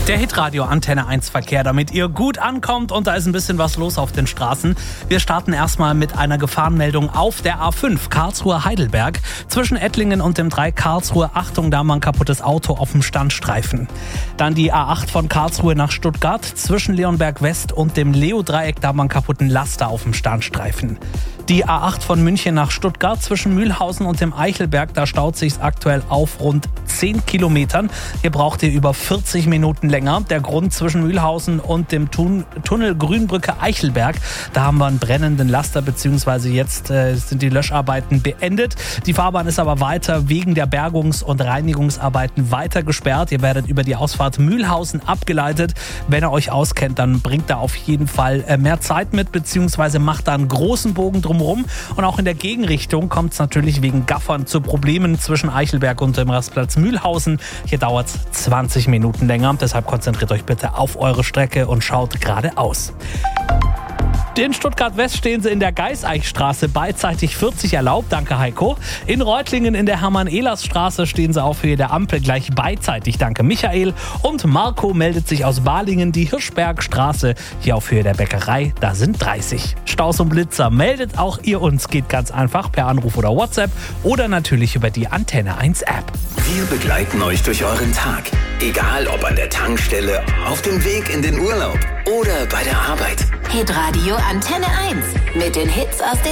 Der Hitradio Antenne 1 Verkehr, damit ihr gut ankommt und da ist ein bisschen was los auf den Straßen. Wir starten erstmal mit einer Gefahrenmeldung auf der A5 Karlsruhe-Heidelberg. Zwischen Ettlingen und dem Dreieck Karlsruhe, Achtung, da mal ein kaputtes Auto auf dem Standstreifen. Dann die A8 von Karlsruhe nach Stuttgart. Zwischen Leonberg West und dem Leo-Dreieck, da mal einen kaputten Laster auf dem Standstreifen. Die A8 von München nach Stuttgart zwischen Mühlhausen und dem Eichelberg, da staut sich's aktuell auf rund 10 Kilometern. Hier braucht ihr über 40 Minuten länger. Der Grund zwischen Mühlhausen und dem Tunnel Grünbrücke Eichelberg, da haben wir einen brennenden Laster, beziehungsweise jetzt sind die Löscharbeiten beendet. Die Fahrbahn ist aber weiter wegen der Bergungs- und Reinigungsarbeiten weiter gesperrt. Ihr werdet über die Ausfahrt Mühlhausen abgeleitet. Wenn ihr euch auskennt, dann bringt da auf jeden Fall mehr Zeit mit, beziehungsweise macht da einen großen Bogen drumherum. Und auch in der Gegenrichtung kommt es natürlich wegen Gaffern zu Problemen zwischen Eichelberg und dem Rastplatz Mühlhausen. Hier dauert es 20 Minuten länger. Deshalb konzentriert euch bitte auf eure Strecke und schaut geradeaus. In Stuttgart-West stehen sie in der Geiseichstraße beidseitig 40 erlaubt, danke Heiko. In Reutlingen in der Hermann-Ehlers-Straße stehen sie auf Höhe der Ampel gleich beidseitig, danke Michael. Und Marco meldet sich aus Balingen, die Hirschbergstraße, hier auf Höhe der Bäckerei, da sind 30. Staus und Blitzer, meldet auch ihr uns, geht ganz einfach per Anruf oder WhatsApp oder natürlich über die Antenne 1 App. Wir begleiten euch durch euren Tag, egal ob an der Tankstelle, auf dem Weg in den Urlaub oder bei der Arbeit. Hitradio Antenne 1 mit den Hits aus den